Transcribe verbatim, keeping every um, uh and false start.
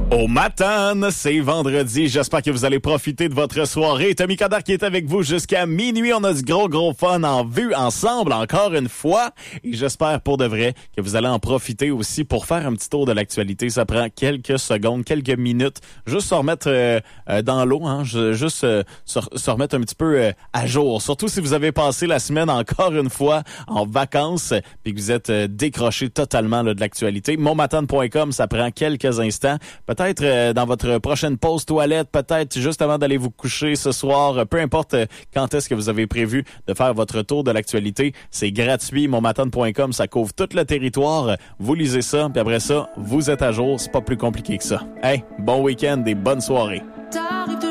Au matin, c'est vendredi. J'espère que vous allez profiter de votre soirée. Tommy Coderre qui est avec vous jusqu'à minuit. On a du gros, gros fun en vue ensemble encore une fois. Et j'espère pour de vrai que vous allez en profiter aussi pour faire un petit tour de l'actualité. Ça prend quelques secondes, quelques minutes. Juste se remettre euh, euh, dans l'eau, hein. Je, juste euh, se, se remettre un petit peu euh, à jour. Surtout si vous avez passé la semaine encore une fois en vacances puis que vous êtes euh, décroché totalement là, de l'actualité. mon matin point com, ça prend quelques instants. Peut-être euh, dans votre prochaine pause toilette, peut-être juste avant d'aller vous coucher ce soir, peu importe euh, quand est-ce que vous avez prévu de faire votre tour de l'actualité, c'est gratuit. mon matin point com, ça couvre tout le territoire. Vous lisez ça, puis après ça, vous êtes à jour. C'est pas plus compliqué que ça. Hey, bon week-end et bonne soirée.